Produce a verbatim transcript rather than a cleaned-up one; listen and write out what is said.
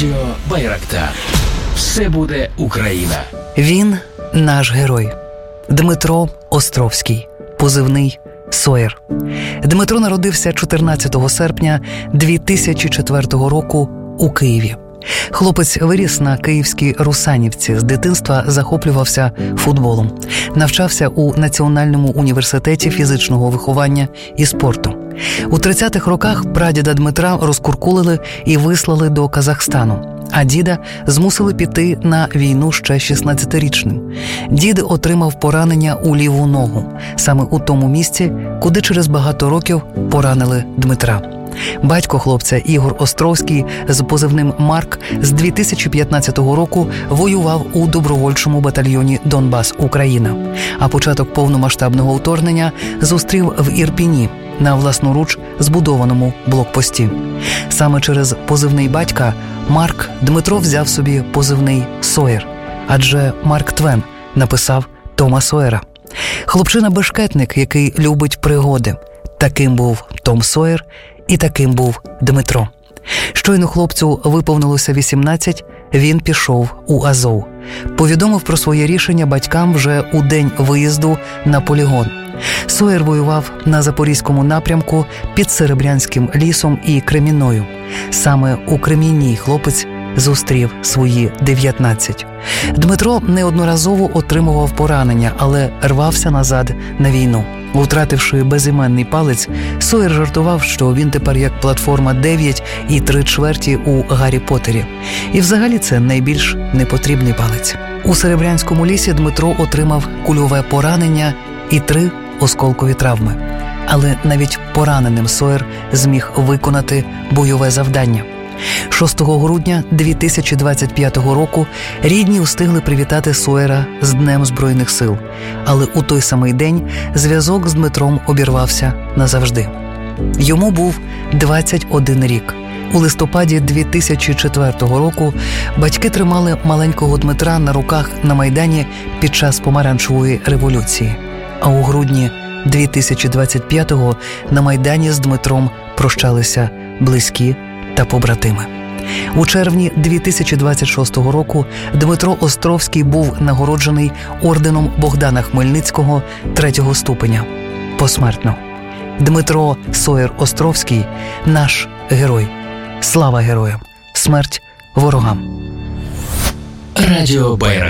Радіо Байрактар. Все буде Україна. Він наш герой. Дмитро Островський, позивний Сойер. Дмитро народився чотирнадцятого серпня дві тисячі четвертого року у Києві. Хлопець виріс на київській Русанівці, з дитинства захоплювався футболом. Навчався у Національному університеті фізичного виховання і спорту. У тридцятих роках прадіда Дмитра розкуркулили і вислали до Казахстану, а діда змусили піти на війну ще шістнадцятирічним. Дід отримав поранення у ліву ногу, саме у тому місці, куди через багато років поранили Дмитра. Батько хлопця Ігор Островський з позивним Марк з дві тисячі п'ятнадцятого року воював у добровольчому батальйоні «Донбас, Україна», а початок повномасштабного вторгнення зустрів в Ірпіні на власноруч збудованому блокпості. Саме через позивний батька Марк Дмитро взяв собі позивний Сойер, адже Марк Твен написав Тома Сойера. Хлопчина-бешкетник, який любить пригоди. Таким був Том Сойер і таким був Дмитро. Щойно хлопцю виповнилося вісімнадцять, він пішов у Азов. Повідомив про своє рішення батькам вже у день виїзду на полігон. Сойер воював на Запорізькому напрямку під Серебрянським лісом і Кремінною. Саме у Кремінній хлопець зустрів свої дев'ятнадцять. Дмитро неодноразово отримував поранення, але рвався назад на війну. Втративши безіменний палець, Сойер жартував, що він тепер як платформа дев'ять і три чверті у Гаррі Поттері. І взагалі це найбільш непотрібний палець. У Серебрянському лісі Дмитро отримав кульове поранення і три осколкові травми. Але навіть пораненим Сойер зміг виконати бойове завдання. шостого грудня дві тисячі двадцять п'ятого року рідні встигли привітати Сойера з Днем Збройних сил. Але у той самий день зв'язок з Дмитром обірвався назавжди. Йому був двадцять один рік. У листопаді дві тисячі четвертого року батьки тримали маленького Дмитра на руках на Майдані під час Помаранчевої революції. А у грудні дві тисячі двадцять п'ятого на Майдані з Дмитром прощалися близькі та побратими. У червні дві тисячі двадцять шостого року Дмитро Островський був нагороджений орденом Богдана Хмельницького третього ступеня. Посмертно. Дмитро Сойер Островський – наш герой. Слава героям! Смерть ворогам! Радіо Байрактар.